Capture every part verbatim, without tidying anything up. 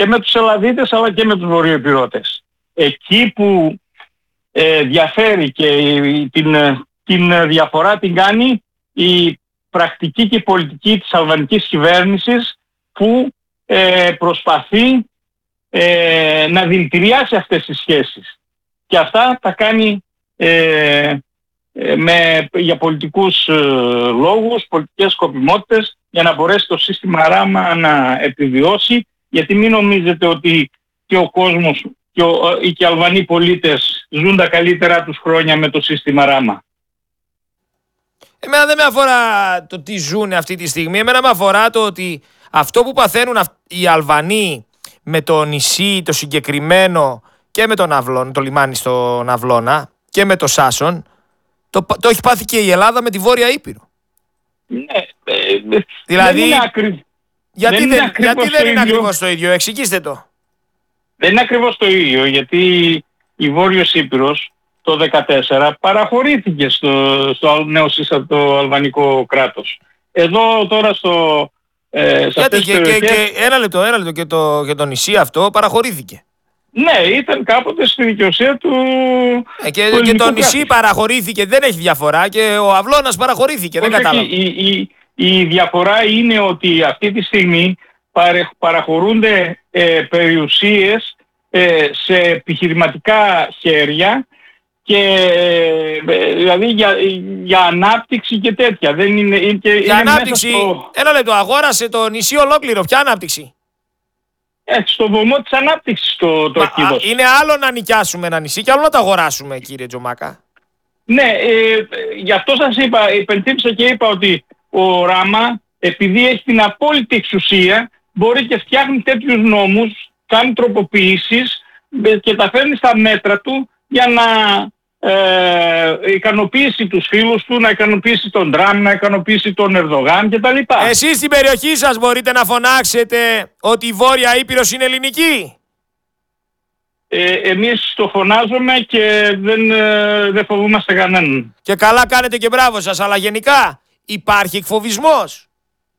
και με τους Ελλαδίτες αλλά και με τους Βορειοϊπειώτες. Εκεί που ε, διαφέρει και την, την διαφορά την κάνει η πρακτική και η πολιτική της αλβανικής κυβέρνησης, που ε, προσπαθεί ε, να δηλητηριάσει αυτές τις σχέσεις. Και αυτά τα κάνει ε, ε, με, για πολιτικούς ε, λόγους, πολιτικές σκοπιμότητες, για να μπορέσει το σύστημα Ράμα να επιβιώσει, γιατί μην νομίζετε ότι και ο κόσμος και, ο, οι και οι Αλβανοί πολίτες ζουν τα καλύτερα τους χρόνια με το σύστημα Ράμα. Εμένα δεν με αφορά το τι ζουν αυτή τη στιγμή. Εμένα με αφορά το ότι αυτό που παθαίνουν οι Αλβανοί με το νησί το συγκεκριμένο και με τον Αυλώνα, το λιμάνι στον Αυλώνα και με το Σάσον, το, το έχει πάθει και η Ελλάδα με τη Βόρεια Ήπειρο. Ναι, ε, δηλαδή, δεν είναι ακρι... γιατί δεν, δεν είναι, ακριβώς, γιατί δεν είναι ίδιο. ακριβώς το ίδιο, εξηγήστε το. Δεν είναι ακριβώς το ίδιο, γιατί η Βόρειος Ήπειρος το δύο χιλιάδες δεκατέσσερα παραχωρήθηκε στο, στο νέο σύστατο αλβανικό κράτος. Εδώ τώρα στο... Ε, γιατί και, και, και ένα λεπτό, ένα λεπτό και το, και το νησί αυτό παραχωρήθηκε. Ναι, ήταν κάποτε στη δικαιοσία του... Ε, και, και το νησί κράτους παραχωρήθηκε, δεν έχει διαφορά, και ο Αυλώνας παραχωρήθηκε, όχι, δεν κατάλαβα. Η, η, η διαφορά είναι ότι αυτή τη στιγμή παραχωρούνται ε, περιουσίες ε, σε επιχειρηματικά χέρια, και ε, δηλαδή για, για ανάπτυξη και τέτοια. Δεν είναι, είναι, και, για είναι ανάπτυξη, στο... ένα λεπτό, αγόρασε το νησί ολόκληρο, ποια ανάπτυξη? Ε, στο βωμό της ανάπτυξης το, το έχει δώσει. Είναι άλλο να νοικιάσουμε ένα νησί και άλλο να το αγοράσουμε, κύριε Τζομάκα. Ναι, ε, γι' αυτό σας είπα, υπενθύμισα και είπα ότι ο Ράμα, επειδή έχει την απόλυτη εξουσία, μπορεί και φτιάχνει τέτοιους νόμους, κάνει τροποποιήσεις και τα φέρνει στα μέτρα του για να ε, ικανοποιήσει τους φίλους του, να ικανοποιήσει τον Τραμπ, να ικανοποιήσει τον Ερδογάν κτλ. Εσείς στην περιοχή σας μπορείτε να φωνάξετε ότι η Βόρεια Ήπειρος είναι ελληνική? Ε, εμείς το φωνάζουμε και δεν, ε, δεν φοβούμαστε κανέναν. Και καλά κάνετε και μπράβο σας, αλλά γενικά υπάρχει εκφοβισμός?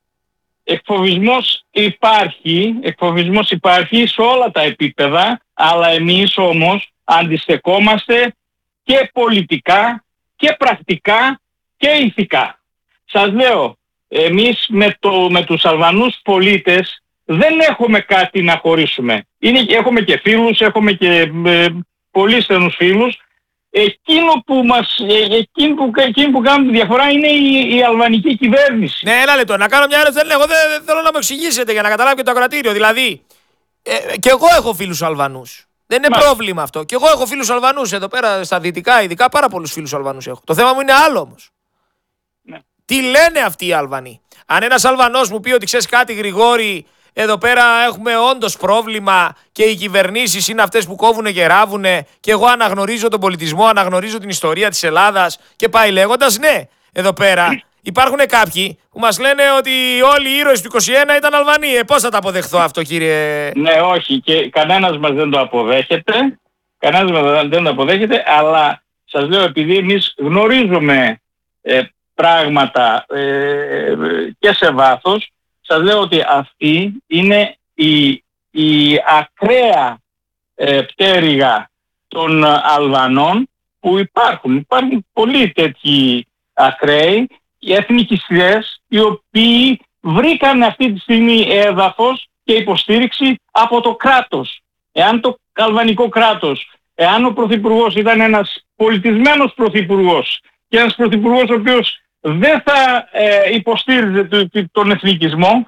Εκφοβισμός υπάρχει, εκφοβισμός υπάρχει σε όλα τα επίπεδα, αλλά εμείς όμως αντιστεκόμαστε και πολιτικά και πρακτικά και ηθικά. Σας λέω, εμείς με, το, με τους Αλβανούς πολίτες δεν έχουμε κάτι να χωρίσουμε. Είναι, έχουμε και φίλους, έχουμε και ε, πολύ στενούς φίλους. Εκείνο που, μας, ε, εκείνο που, εκείνο που κάνουν τη διαφορά είναι η, η αλβανική κυβέρνηση. Ναι, ένα λεπτό, να κάνω μια ερώτηση. Εγώ δεν, δεν θέλω να μου εξηγήσετε για να καταλάβω και το ακροατήριο. Δηλαδή, ε, και εγώ έχω φίλους Αλβανούς. Δεν είναι Μα. πρόβλημα αυτό. Και εγώ έχω φίλους Αλβανούς εδώ πέρα στα δυτικά, ειδικά πάρα πολλούς φίλους Αλβανούς έχω. Το θέμα μου είναι άλλο όμως. Ναι. Τι λένε αυτοί οι Αλβανοί? Αν ένας Αλβανός μου πει ότι ξέρεις κάτι, Γρηγόρη, εδώ πέρα έχουμε όντως πρόβλημα και οι κυβερνήσεις είναι αυτές που κόβουνε και ράβουνε, και εγώ αναγνωρίζω τον πολιτισμό, αναγνωρίζω την ιστορία της Ελλάδας και πάει λέγοντας, ναι, εδώ πέρα υπάρχουν κάποιοι που μας λένε ότι όλοι οι ήρωες του είκοσι ένα ήταν Αλβανοί. Ε, πώς θα τα αποδεχθώ αυτό, κύριε? Ναι, όχι, και κανένας μας δεν το αποδέχεται, κανένας μας δεν το αποδέχεται, αλλά σας λέω, επειδή εμείς γνωρίζουμε ε, πράγματα ε, και σε βάθος, σας λέω ότι αυτή είναι η, η ακραία ε, πτέρυγα των Αλβανών που υπάρχουν. Υπάρχουν πολλοί τέτοιοι ακραίοι, οι εθνικιστές, οι οποίοι βρήκαν αυτή τη στιγμή έδαφος και υποστήριξη από το κράτος. Εάν το αλβανικό κράτος, εάν ο πρωθυπουργός ήταν ένας πολιτισμένος πρωθυπουργός και ένας πρωθυπουργός ο οποίος δεν θα ε, υποστήριζε το, τον εθνικισμό,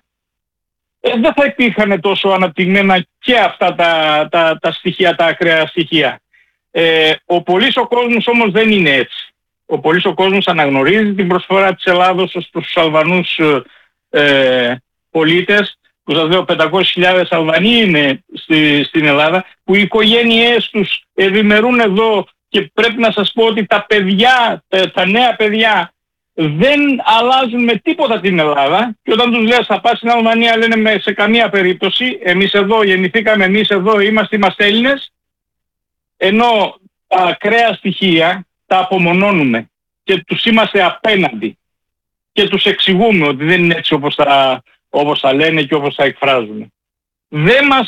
ε, δεν θα υπήρχαν τόσο αναπτυγμένα και αυτά τα, τα, τα στοιχεία, τα ακραία στοιχεία. Ε, ο πολύς ο κόσμος όμως δεν είναι έτσι. Ο πολύς ο κόσμος αναγνωρίζει την προσφορά της Ελλάδος ως προς τους Αλβανούς ε, πολίτες, που σας λέω πεντακόσιες χιλιάδες Αλβανοί είναι στη, στην Ελλάδα, που οι οικογένειές τους ευημερούν εδώ, και πρέπει να σας πω ότι τα παιδιά, τα, τα νέα παιδιά δεν αλλάζουν με τίποτα την Ελλάδα, και όταν τους λες θα πας στην Αλβανία λένε με, σε καμία περίπτωση, εμείς εδώ γεννηθήκαμε, εμείς εδώ είμαστε, είμαστε Έλληνες, ενώ τα ακραία στοιχεία τα απομονώνουμε και τους είμαστε απέναντι και τους εξηγούμε ότι δεν είναι έτσι όπως τα, όπως τα λένε και όπως τα εκφράζουν. Δεν μας